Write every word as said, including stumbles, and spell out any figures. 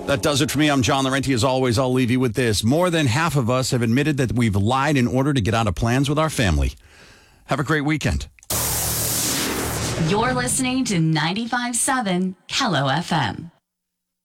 That does it for me. I'm John Laurenti. As always, I'll leave you with this. More than half of us have admitted that we've lied in order to get out of plans with our family. Have a great weekend. You're listening to ninety-five point seven Kello F M.